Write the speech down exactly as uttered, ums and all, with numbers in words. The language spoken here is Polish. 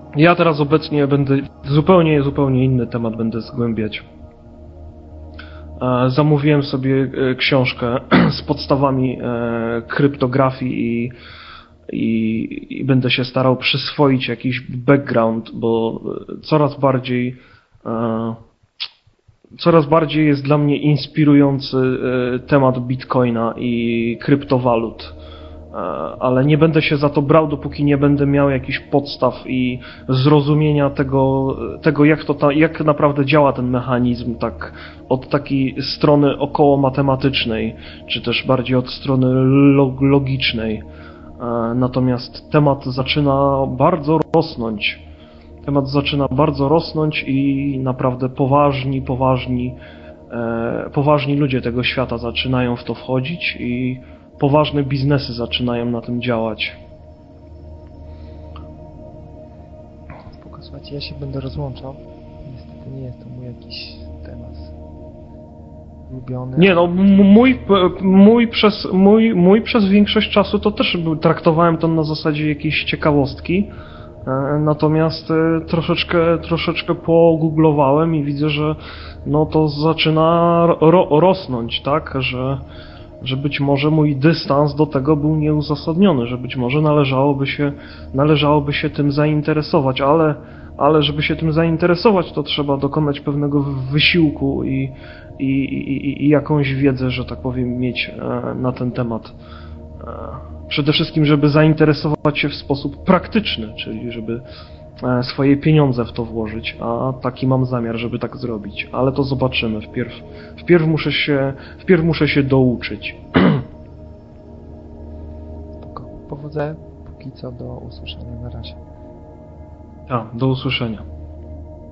Ja teraz obecnie będę zupełnie, zupełnie inny temat będę zgłębiać. E, Zamówiłem sobie e, książkę z podstawami e, kryptografii i, i, i będę się starał przyswoić jakiś background, bo coraz bardziej e, coraz bardziej jest dla mnie inspirujący e, temat Bitcoina i kryptowalut. E, Ale nie będę się za to brał, dopóki nie będę miał jakichś podstaw i zrozumienia tego, tego jak to ta, jak naprawdę działa ten mechanizm, tak od takiej strony około matematycznej, czy też bardziej od strony log- logicznej. E, Natomiast temat zaczyna bardzo rosnąć. Temat zaczyna bardzo rosnąć i naprawdę poważni, poważni, e, poważni ludzie tego świata zaczynają w to wchodzić i poważne biznesy zaczynają na tym działać. Spoko, słuchajcie, ja się będę rozłączał. Niestety nie jest to mój jakiś temat ulubiony. Nie no, m- mój, p- mój, przez, mój, mój przez większość czasu to też był, traktowałem to na zasadzie jakiejś ciekawostki. E, Natomiast e, troszeczkę, troszeczkę pogooglowałem i widzę, że no to zaczyna ro, rosnąć, tak, że, że być może mój dystans do tego był nieuzasadniony, że być może należałoby się, należałoby się tym zainteresować, ale, ale żeby się tym zainteresować, to trzeba dokonać pewnego wysiłku i, i, i, i jakąś wiedzę, że tak powiem, mieć e, na ten temat. E, Przede wszystkim, żeby zainteresować się w sposób praktyczny, czyli żeby e, swoje pieniądze w to włożyć, a taki mam zamiar, żeby tak zrobić, ale to zobaczymy. Wpierw, wpierw, muszę, się, wpierw muszę się douczyć. Spoko. Powodzenia, póki co do usłyszenia na razie. A, do usłyszenia.